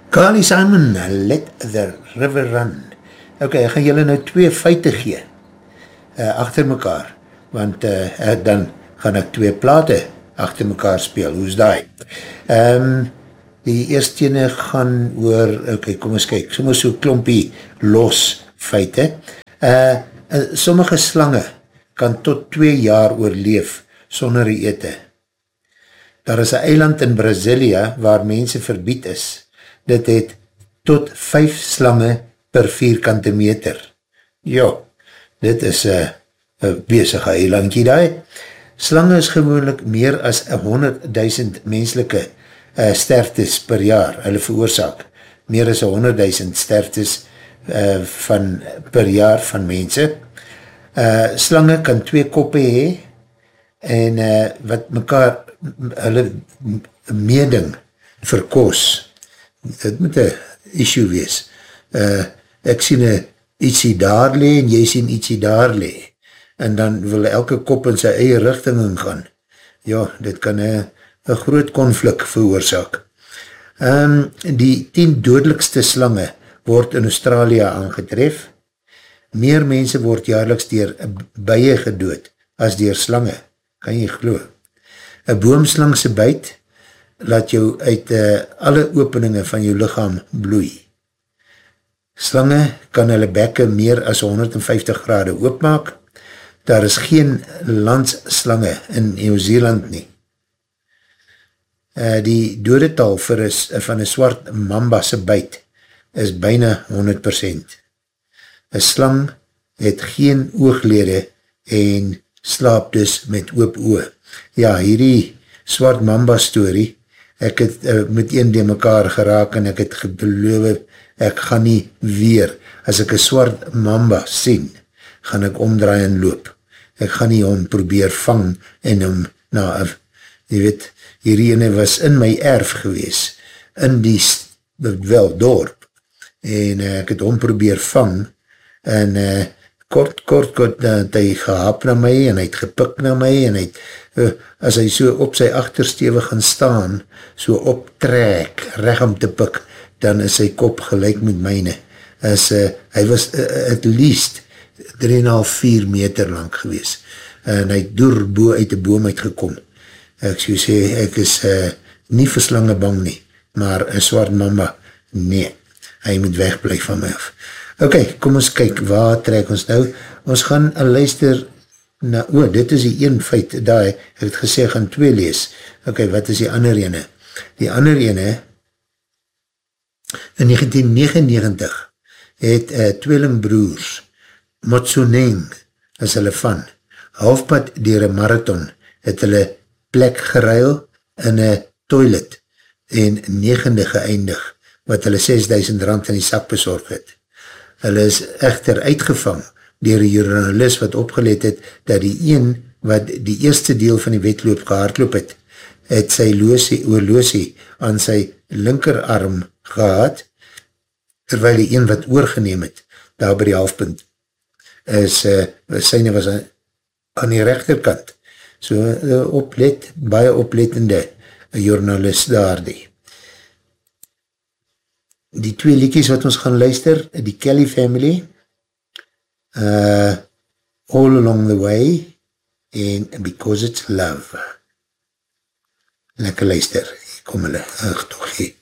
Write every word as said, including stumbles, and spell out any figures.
Carly Simon, Let the River Run. Ok, ek gaan julle nou twee feite gee, uh, achter mekaar, want uh, dan gaan ek twee plate achter mekaar speel, hoe's daai? Um, die eerste ene gaan oor, ok, kom ons kyk, soms so klompie los feite. Uh, uh, sommige slange kan tot twee jaar oorleef sonder die ete. Daar is een eiland in Brasilia waar mense verbied is. Dit het tot vyf slange per vierkante meter. Ja, dit is een bezige eilandje daar. Slange is gewoonlik meer as honderdduisend menslike uh, sterftes per jaar. Hulle veroorsaak meer as honderdduisend sterftes uh, van, per jaar van mense. Uh, slange kan twee koppe hee en uh, wat mekaar hulle meeding verkoos. Dit moet een issue wees. Uh, ek sien een ietsie daar lee en jy sien ietsie daar lee. En dan wil elke kop in sy eie richting ingaan. Ja, dit kan een groot konflik veroorzaak. Um, die tien dodelikste slange word in Australië aangetref. Meer mense word jaarliks dier bye gedood as dier slange. Kan jy glo? Een boomslangse byt laat jou uit uh, alle openinge van jou lichaam bloei. Slange kan hulle bekke meer as honderdvyftig grade oopmaak. Daar is geen landsslange in Nieuw-Zeeland nie. Uh, die dodetal vir is, van een swart mamba se byt is byna honderd persent. Een slang het geen ooglede en slaap dus met oop oë. Ja, hierdie swart mamba story, ek het uh, met een die mekaar geraak en ek het beloof, ek gaan nie weer, as ek een swart mamba sien, gaan ek omdraai en loop. Ek gaan nie hom probeer vang en hom, nou, jy weet, hierdie ene was in my erf gewees, in die, wel, dorp, en uh, ek het hom probeer vang, en uh, kort, kort, kort, uh, het hy gehap na my, en hy het gepik na my, en hy het, uh, as hy so op sy achterstewe gaan staan, so optrek, reg om te pik, dan is sy kop gelijk met myne. As, uh, hy was uh, at least drie komma vyf vier meter lang gewees, en hy het door bo uit die boom uitgekom. Ek so sê, ek is uh, nie vir slange bang nie, maar een swart mamba, nee, hy moet wegblijf van my af. Ok, kom ons kyk, waar trek ons nou? Ons gaan een luister na, o, oh, dit is die een feit, daar, ek het gesê, gaan twee lees. Ok, wat is die ander ene? Die ander ene, in negentien negenennegentig, het uh, tweelingbroers, Motsoneng, as hulle van, halfpad dier een marathon, het hulle plek geruil in een toilet, en negende geëindig, wat hulle sesduisend rand in die sak bezorg het. Hulle is echter uitgevang dier die journalist wat opgeleid het, dat die een wat die eerste deel van die wedloop gehardloop het, het sy loosie, oorloosie aan sy linkerarm gehad, terwyl die een wat oorgeneem het, daar by die halfpunt, is, uh, syne was aan, aan die rechterkant. So, uh, oplet, baie oplettende journalist daar die. Die twee liedjies wat ons gaan luister, die Kelly Family, uh, All Along the Way, en Because It's Love. Lekker luister, kom hulle, ach toch,